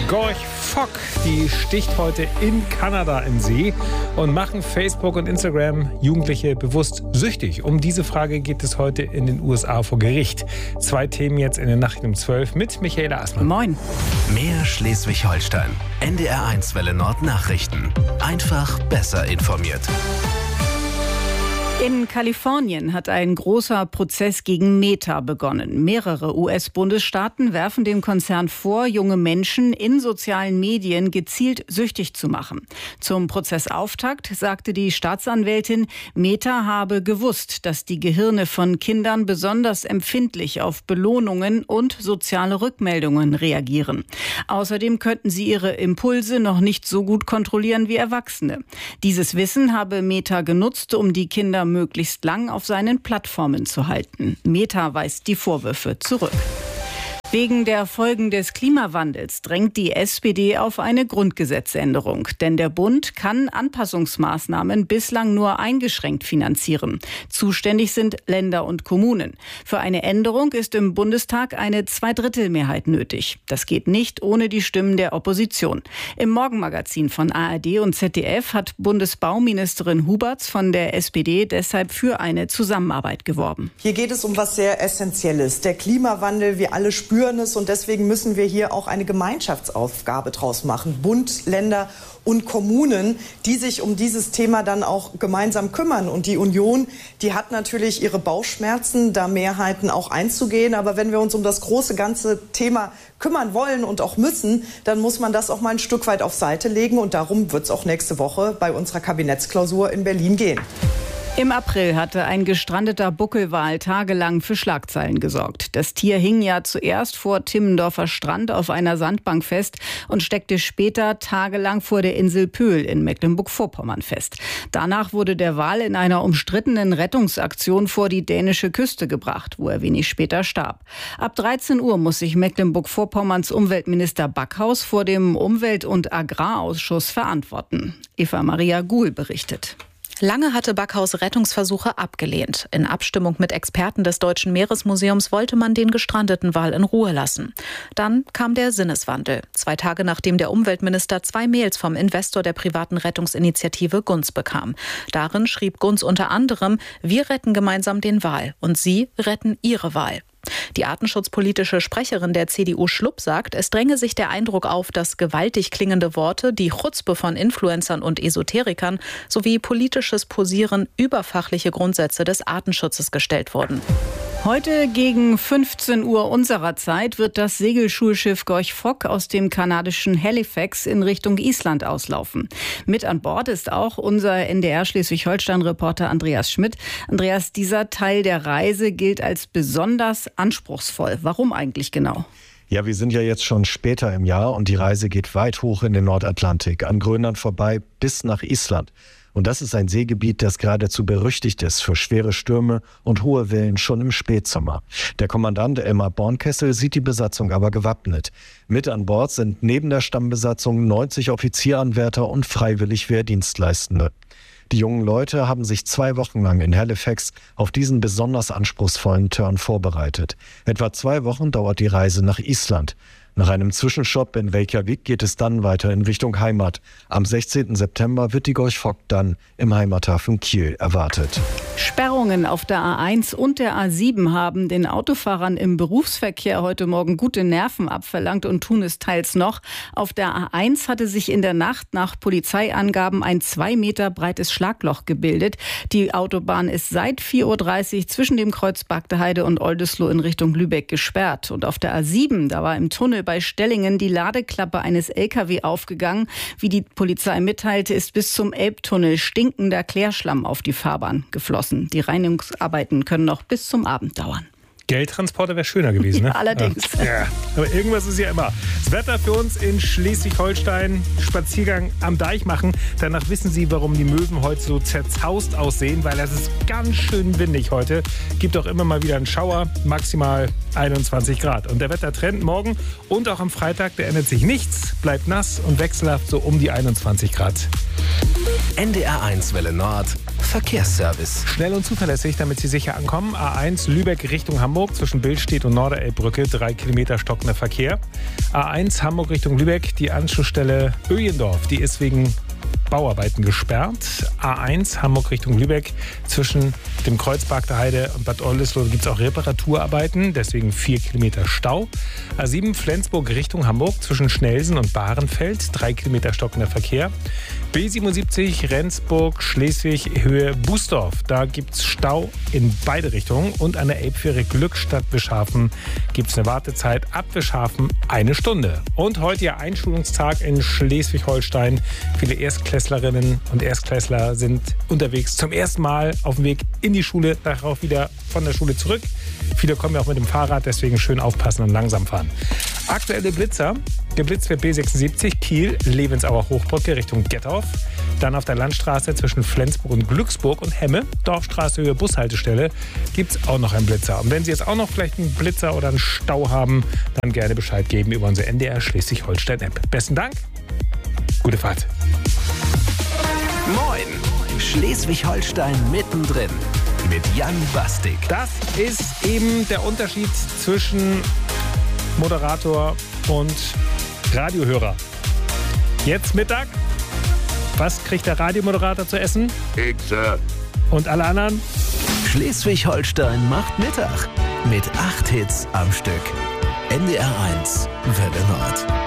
Gorch Fock, die sticht heute in Kanada in See und machen Facebook und Instagram Jugendliche bewusst süchtig. Um diese Frage geht es heute in den USA vor Gericht. 2 Themen jetzt in der Nacht um 12 mit Michaela Assmann. Moin. Mehr Schleswig-Holstein. NDR1 Welle Nord Nachrichten. Einfach besser informiert. In Kalifornien hat ein großer Prozess gegen Meta begonnen. Mehrere US-Bundesstaaten werfen dem Konzern vor, junge Menschen in sozialen Medien gezielt süchtig zu machen. Zum Prozessauftakt sagte die Staatsanwältin, Meta habe gewusst, dass die Gehirne von Kindern besonders empfindlich auf Belohnungen und soziale Rückmeldungen reagieren. Außerdem könnten sie ihre Impulse noch nicht so gut kontrollieren wie Erwachsene. Dieses Wissen habe Meta genutzt, um die Kinder möglichst lang auf seinen Plattformen zu halten. Meta weist die Vorwürfe zurück. Wegen der Folgen des Klimawandels drängt die SPD auf eine Grundgesetzänderung. Denn der Bund kann Anpassungsmaßnahmen bislang nur eingeschränkt finanzieren. Zuständig sind Länder und Kommunen. Für eine Änderung ist im Bundestag eine Zweidrittelmehrheit nötig. Das geht nicht ohne die Stimmen der Opposition. Im Morgenmagazin von ARD und ZDF hat Bundesbauministerin Huberts von der SPD deshalb für eine Zusammenarbeit geworben. Hier geht es um was sehr Essentielles. Der Klimawandel, wir alle spüren es, und deswegen müssen wir hier auch eine Gemeinschaftsaufgabe draus machen. Bund, Länder und Kommunen, die sich um dieses Thema dann auch gemeinsam kümmern. Und die Union, die hat natürlich ihre Bauchschmerzen, da Mehrheiten auch einzugehen. Aber wenn wir uns um das große ganze Thema kümmern wollen und auch müssen, dann muss man das auch mal ein Stück weit auf Seite legen. Und darum wird es auch nächste Woche bei unserer Kabinettsklausur in Berlin gehen. Im April hatte ein gestrandeter Buckelwal tagelang für Schlagzeilen gesorgt. Das Tier hing ja zuerst vor Timmendorfer Strand auf einer Sandbank fest und steckte später tagelang vor der Insel Pöhl in Mecklenburg-Vorpommern fest. Danach wurde der Wal in einer umstrittenen Rettungsaktion vor die dänische Küste gebracht, wo er wenig später starb. Ab 13 Uhr muss sich Mecklenburg-Vorpommerns Umweltminister Backhaus vor dem Umwelt- und Agrarausschuss verantworten. Eva-Maria Guhl berichtet. Lange hatte Backhaus Rettungsversuche abgelehnt. In Abstimmung mit Experten des Deutschen Meeresmuseums wollte man den gestrandeten Wal in Ruhe lassen. Dann kam der Sinneswandel. 2 Tage nachdem der Umweltminister 2 Mails vom Investor der privaten Rettungsinitiative Gunz bekam. Darin schrieb Gunz unter anderem, wir retten gemeinsam den Wal und Sie retten Ihre Wal. Die artenschutzpolitische Sprecherin der CDU Schlupp sagt, es dränge sich der Eindruck auf, dass gewaltig klingende Worte, die Chutzpe von Influencern und Esoterikern sowie politisches Posieren über fachliche Grundsätze des Artenschutzes gestellt wurden. Heute gegen 15 Uhr unserer Zeit wird das Segelschulschiff Gorch Fock aus dem kanadischen Halifax in Richtung Island auslaufen. Mit an Bord ist auch unser NDR Schleswig-Holstein-Reporter Andreas Schmidt. Andreas, dieser Teil der Reise gilt als besonders anspruchsvoll. Warum eigentlich genau? Ja, wir sind ja jetzt schon später im Jahr und die Reise geht weit hoch in den Nordatlantik, an Grönland vorbei bis nach Island. Und das ist ein Seegebiet, das geradezu berüchtigt ist für schwere Stürme und hohe Wellen schon im Spätsommer. Der Kommandant Elmar Bornkessel sieht die Besatzung aber gewappnet. Mit an Bord sind neben der Stammbesatzung 90 Offizieranwärter und freiwillig Wehrdienstleistende. Die jungen Leute haben sich 2 Wochen lang in Halifax auf diesen besonders anspruchsvollen Turn vorbereitet. Etwa 2 Wochen dauert die Reise nach Island. Nach einem Zwischenstopp in Reykjavik geht es dann weiter in Richtung Heimat. Am 16. September wird die Gorch Fock dann im Heimathafen Kiel erwartet. Sperrungen auf der A1 und der A7 haben den Autofahrern im Berufsverkehr heute Morgen gute Nerven abverlangt und tun es teils noch. Auf der A1 hatte sich in der Nacht nach Polizeiangaben ein 2 Meter breites Schlagloch gebildet. Die Autobahn ist seit 4:30 Uhr zwischen dem Kreuz Bagdeheide und Oldesloe in Richtung Lübeck gesperrt. Und auf der A7, da war im Tunnel bei Stellingen die Ladeklappe eines LKW aufgegangen. Wie die Polizei mitteilte, ist bis zum Elbtunnel stinkender Klärschlamm auf die Fahrbahn geflossen. Die Reinigungsarbeiten können noch bis zum Abend dauern. Geldtransporter wäre schöner gewesen, ne? Ja, allerdings. Ja, aber irgendwas ist ja immer. Das Wetter für uns in Schleswig-Holstein, Spaziergang am Deich machen. Danach wissen Sie, warum die Möwen heute so zerzaust aussehen, weil es ist ganz schön windig heute. Gibt auch immer mal wieder einen Schauer, maximal 21 Grad. Und der Wettertrend morgen und auch am Freitag, der ändert sich nichts, bleibt nass und wechselhaft so um die 21 Grad. NDR1 Welle Nord Verkehrsservice. Schnell und zuverlässig, damit Sie sicher ankommen. A1 Lübeck Richtung Hamburg zwischen Billstedt und Norderelbbrücke, 3 Kilometer stockender Verkehr. A1 Hamburg Richtung Lübeck, die Anschlussstelle Öjendorf, die ist wegen Bauarbeiten gesperrt. A1 Hamburg Richtung Lübeck zwischen dem Kreuzberg der Heide und Bad Oldesloe gibt es auch Reparaturarbeiten, deswegen 4 Kilometer Stau. A7 Flensburg Richtung Hamburg zwischen Schnelsen und Bahrenfeld, 3 Kilometer stockender Verkehr. B77 Rendsburg Schleswig Höhe Bußdorf, da gibt es Stau in beide Richtungen und an der Elbfähre Glückstadt Wischhafen gibt es eine Wartezeit ab Wischhafen 1 Stunde. Und heute ja Einschulungstag in Schleswig-Holstein. Viele Erstklässlerinnen und Erstklässler sind unterwegs zum ersten Mal auf dem Weg in die Schule, nachher auch wieder von der Schule zurück. Viele kommen ja auch mit dem Fahrrad, deswegen schön aufpassen und langsam fahren. Aktuelle Blitzer. Geblitzt wird B76 Kiel, Levensauer Hochbrücke Richtung Gettorf. Dann auf der Landstraße zwischen Flensburg und Glücksburg und Hemme, Dorfstraße Höhe Bushaltestelle, gibt es auch noch einen Blitzer. Und wenn Sie jetzt auch noch vielleicht einen Blitzer oder einen Stau haben, dann gerne Bescheid geben über unsere NDR Schleswig-Holstein-App. Besten Dank, gute Fahrt. Moin, Schleswig-Holstein mittendrin mit Jan Bastik. Das ist eben der Unterschied zwischen Moderator und Radiohörer. Jetzt Mittag. Was kriegt der Radiomoderator zu essen? Pizza. Und alle anderen? Schleswig-Holstein macht Mittag mit 8 Hits am Stück. NDR1 Welle Nord.